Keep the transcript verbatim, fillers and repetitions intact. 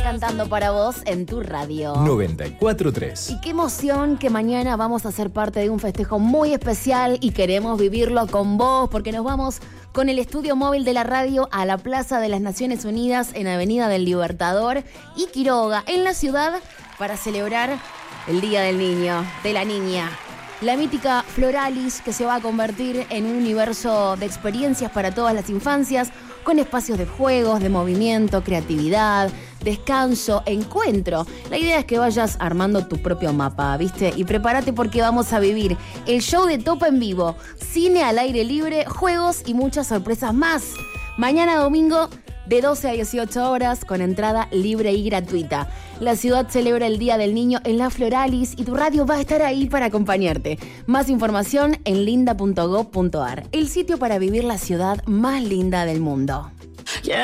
cantando para vos en tu radio. noventa y cuatro punto tres. Y qué emoción que mañana vamos a ser parte de un festejo muy especial y queremos vivirlo con vos porque nos vamos con el estudio móvil de la radio a la Plaza de las Naciones Unidas en Avenida del Libertador y Quiroga, en la ciudad, para celebrar el Día del Niño, de la Niña. La mítica Floralis, que se va a convertir en un universo de experiencias para todas las infancias, con espacios de juegos, de movimiento, creatividad, descanso, encuentro. La idea es que vayas armando tu propio mapa, ¿viste? Y prepárate porque vamos a vivir el show de Topa en vivo, cine al aire libre, juegos y muchas sorpresas más. Mañana domingo, de doce a dieciocho horas, con entrada libre y gratuita. La ciudad celebra el Día del Niño en la Floralis y tu radio va a estar ahí para acompañarte. Más información en linda punto gob punto ar, el sitio para vivir la ciudad más linda del mundo. Yeah.